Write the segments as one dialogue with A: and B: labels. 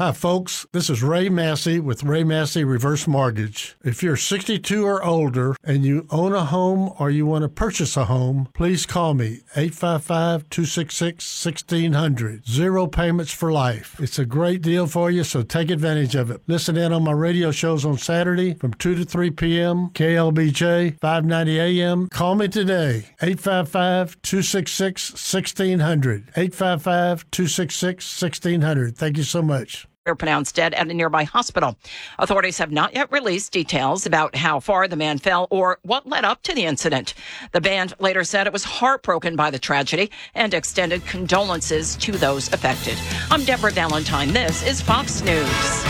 A: Hi, folks. This is Ray Massey with Ray Massey Reverse Mortgage. If you're 62 or older and you own a home or you want to purchase a home, please call me, 855-266-1600. Zero payments for life. It's a great deal for you, so take advantage of it. Listen in on my radio shows on Saturday from 2 to 3 p.m., KLBJ, 590 AM. Call me today, 855-266-1600. 855-266-1600. Thank you so much.
B: Are pronounced dead at a nearby hospital. Authorities have not yet released details about how far the man fell or what led up to the incident. The band later said it was heartbroken by the tragedy and extended condolences to those affected. I'm Deborah Valentine. This is Fox News.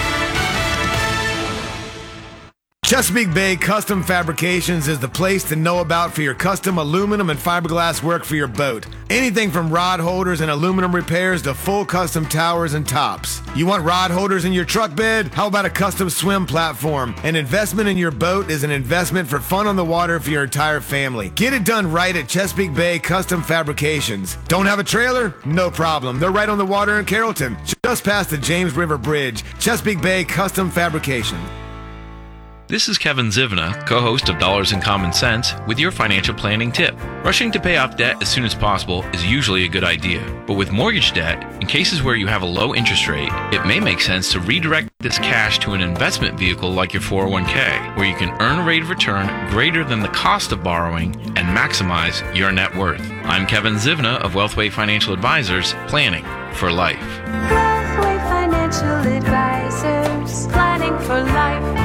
C: Chesapeake Bay Custom Fabrications is the place to know about for your custom aluminum and fiberglass work for your boat. Anything from rod holders and aluminum repairs to full custom towers and tops. You want rod holders in your truck bed? How about a custom swim platform? An investment in your boat is an investment for fun on the water for your entire family. Get it done right at Chesapeake Bay Custom Fabrications. Don't have a trailer? No problem. They're right on the water in Carrollton, just past the James River Bridge. Chesapeake Bay Custom Fabrication.
D: This is Kevin Zivna, co-host of Dollars and Common Sense, with your financial planning tip. Rushing to pay off debt as soon as possible is usually a good idea. But with mortgage debt, in cases where you have a low interest rate, it may make sense to redirect this cash to an investment vehicle like your 401k, where you can earn a rate of return greater than the cost of borrowing and maximize your net worth. I'm Kevin Zivna of Wealthway Financial Advisors, planning for life.
E: Wealthway Financial Advisors, planning for life.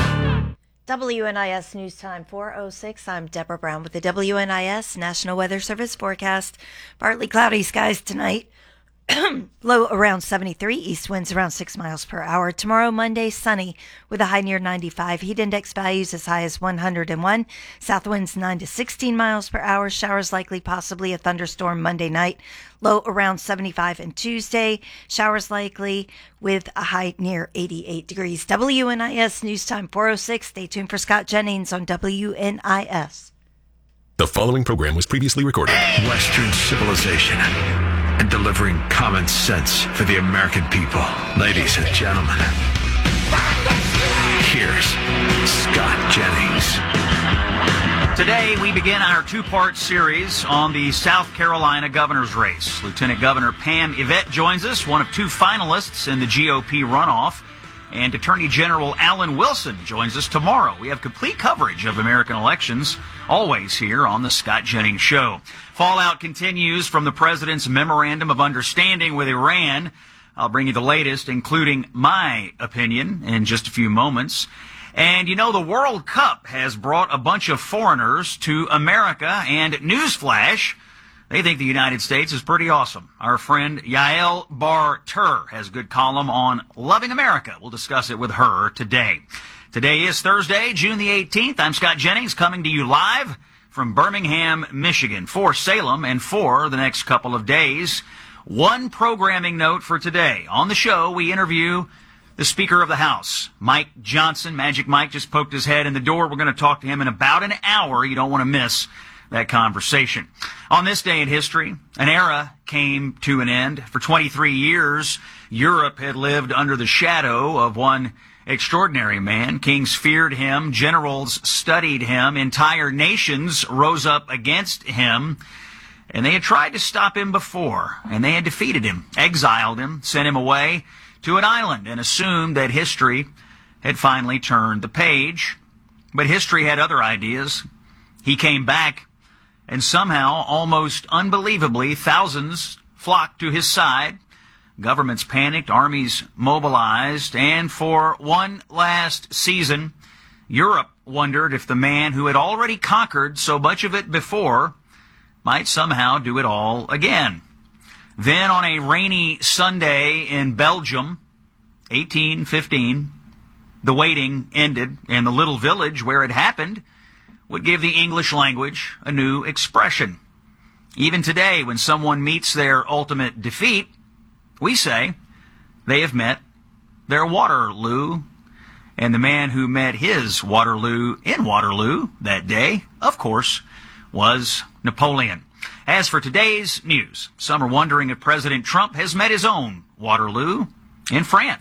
F: WNIS News Time 4:06. I'm Deborah Brown with the WNIS National Weather Service forecast. Partly cloudy skies tonight. Low around 73, east winds around 6 miles per hour. Tomorrow, Monday, sunny with a high near 95. Heat index values as high as 101. South winds 9 to 16 miles per hour. Showers likely, possibly a thunderstorm Monday night. Low around 75. And Tuesday, showers likely with a high near 88 degrees. WNIS News Time 4:06. Stay tuned for Scott Jennings on WNIS.
G: The following program was previously recorded.
H: Western civilization and delivering common sense for the American people. Ladies and gentlemen, here's Scott Jennings.
I: Today, we begin our two-part series on the South Carolina governor's race. Lieutenant Governor Pam Yvette joins us, one of two finalists in the GOP runoff. And Attorney General Alan Wilson joins us tomorrow. We have complete coverage of American elections, always here on the Scott Jennings Show. Fallout continues from the president's memorandum of understanding with Iran. I'll bring you the latest, including my opinion, in just a few moments. And you know, the World Cup has brought a bunch of foreigners to America, and newsflash, they think the United States is pretty awesome. Our friend Yael Bar-Tur has a good column on Loving America. We'll discuss it with her today. Today is Thursday, June the 18th. I'm Scott Jennings, coming to you live from Birmingham, Michigan, for Salem and for the next couple of days. One programming note for today. On the show, we interview the Speaker of the House, Mike Johnson. Magic Mike just poked his head in the door. We're going to talk to him in about an hour. You don't want to miss that conversation. On this day in history, an era came to an end. For 23 years, Europe had lived under the shadow of one extraordinary man. Kings feared him, generals studied him, entire nations rose up against him, and they had tried to stop him before, and they had defeated him, exiled him, sent him away to an island, and assumed that history had finally turned the page. But history had other ideas. He came back, and somehow, almost unbelievably, thousands flocked to his side. Governments panicked, armies mobilized, and for one last season, Europe wondered if the man who had already conquered so much of it before might somehow do it all again. Then on a rainy Sunday in Belgium, 1815, the waiting ended, and the little village where it happened would give the English language a new expression. Even today, when someone meets their ultimate defeat, we say they have met their Waterloo. And the man who met his Waterloo in Waterloo that day, of course, was Napoleon. As for today's news, some are wondering if President Trump has met his own Waterloo in France.